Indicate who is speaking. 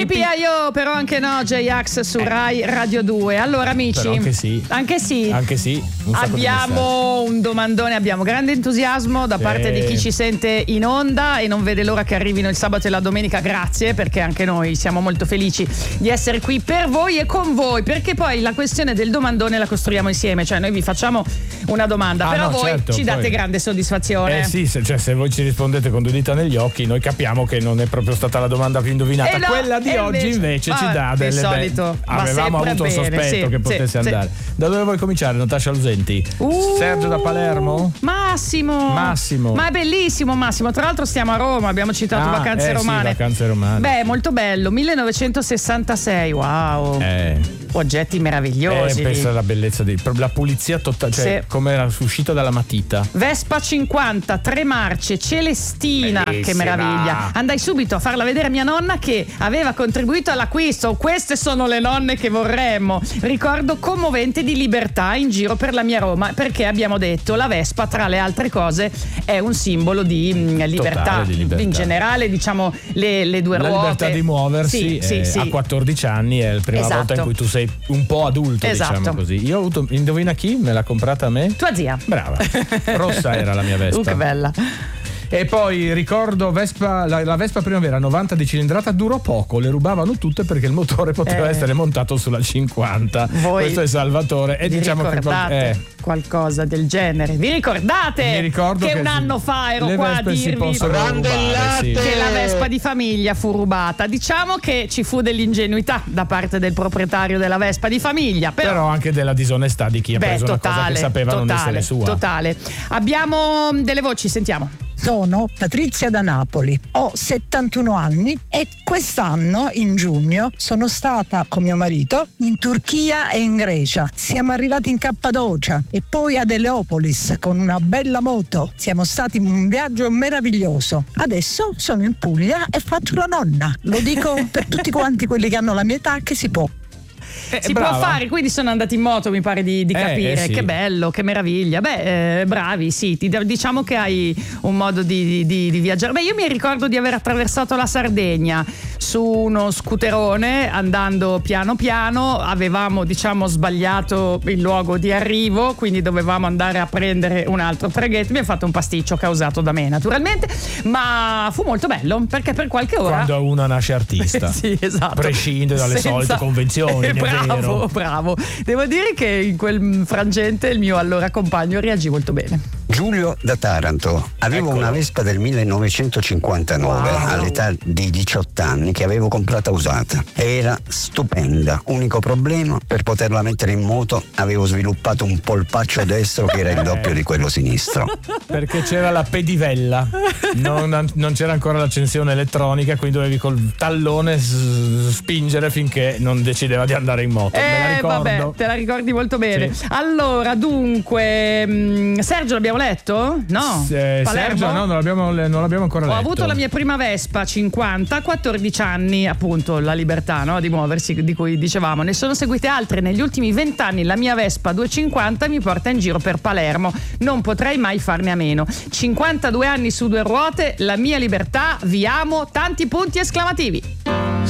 Speaker 1: Io però anche no, J-Ax su Rai Radio 2. Allora amici,
Speaker 2: però anche sì.
Speaker 1: Abbiamo un domandone, abbiamo grande entusiasmo da parte di chi ci sente in onda e non vede l'ora che arrivino il sabato e la domenica. Grazie, perché anche noi siamo molto felici di essere qui per voi e con voi, perché poi la questione del domandone la costruiamo insieme, cioè noi vi facciamo una domanda, però voi ci date grande soddisfazione.
Speaker 2: Sì, se voi ci rispondete con 2 dita negli occhi, noi capiamo che non è proprio stata la domanda più indovinata. Quella di oggi invece ci dà delle
Speaker 1: solito,
Speaker 2: avevamo avuto un sospetto che potesse andare. Da dove vuoi cominciare, Natascia Lusenti? Sergio da Palermo?
Speaker 1: Massimo. Ma è bellissimo Massimo, tra l'altro stiamo a Roma, abbiamo citato Vacanze Romane.
Speaker 2: Sì, Vacanze Romane.
Speaker 1: Beh, molto bello, 1966, wow. Oggetti meravigliosi.
Speaker 2: Pensa alla bellezza la pulizia totale, cioè come era uscita dalla matita.
Speaker 1: Vespa 50, 3 marce, Celestina, bellissima. Che meraviglia. Andai subito a farla vedere a mia nonna che aveva contribuito all'acquisto. Queste sono le nonne che vorremmo. Ricordo commovente di libertà in giro per la mia Roma, perché abbiamo detto la Vespa tra le altre cose è un simbolo di libertà. In generale, diciamo le due ruote.
Speaker 2: La libertà di muoversi.
Speaker 1: Sì.
Speaker 2: A 14 anni è la prima volta in cui tu sei un po' adulto, diciamo così. Io ho avuto, indovina chi me l'ha comprata a me?
Speaker 1: Tua zia.
Speaker 2: Brava. Rossa era la mia Vespa.
Speaker 1: Che bella.
Speaker 2: E poi ricordo Vespa, la Vespa Primavera 90 di cilindrata durò poco, le rubavano tutte perché il motore poteva essere montato sulla 50.
Speaker 1: Voi
Speaker 2: questo è Salvatore. E diciamo che
Speaker 1: qualcosa del genere. Vi ricordate?
Speaker 2: Mi ricordo
Speaker 1: che un anno fa ero qua a dirvi
Speaker 2: che
Speaker 1: la Vespa di famiglia fu rubata. Diciamo che ci fu dell'ingenuità da parte del proprietario della Vespa di famiglia, però anche
Speaker 2: della disonestà di chi ha preso una cosa che sapeva non essere sua.
Speaker 1: Totale. Abbiamo delle voci, sentiamo.
Speaker 3: Sono Patrizia da Napoli, ho 71 anni e quest'anno in giugno sono stata con mio marito in Turchia e in Grecia. Siamo arrivati in Cappadocia e poi ad Eleopolis con una bella moto. Siamo stati in un viaggio meraviglioso. Adesso sono in Puglia e faccio la nonna. Lo dico per tutti quanti quelli che hanno la mia età che si può.
Speaker 1: Si può fare, quindi sono andati in moto, mi pare di capire.
Speaker 2: Sì.
Speaker 1: Che bello, che meraviglia. Bravi, sì, diciamo che hai un modo di viaggiare. Io mi ricordo di aver attraversato la Sardegna su uno scooterone andando piano piano. Avevamo sbagliato il luogo di arrivo, quindi dovevamo andare a prendere un altro traghetto. Mi ha fatto un pasticcio causato da me naturalmente, ma fu molto bello perché per qualche ora
Speaker 2: quando una nasce artista
Speaker 1: sì, esatto,
Speaker 2: prescinde dalle solite convenzioni.
Speaker 1: Bravo. Devo dire che in quel frangente il mio allora compagno reagì molto bene.
Speaker 4: Giulio da Taranto. Avevo una Vespa del 1959 all'età di 18 anni che avevo comprata usata. Era stupenda. Unico problema, per poterla mettere in moto avevo sviluppato un polpaccio destro che era il doppio di quello sinistro.
Speaker 2: Perché c'era la pedivella, non c'era ancora l'accensione elettronica, quindi dovevi col tallone spingere finché non decideva di andare in moto. Me la ricordo.
Speaker 1: Vabbè, te la ricordi molto bene.
Speaker 2: Sì.
Speaker 1: Allora, dunque, Sergio l'abbiamo letto? No?
Speaker 2: Sergio no, non l'abbiamo ancora letto.
Speaker 1: Ho avuto la mia prima Vespa 50, 14 anni, appunto, la libertà, no, di muoversi di cui dicevamo. Ne sono seguite altre negli ultimi 20 anni. La mia Vespa 250 mi porta in giro per Palermo. Non potrei mai farne a meno. 52 anni su 2 ruote, la mia libertà, vi amo, tanti punti esclamativi.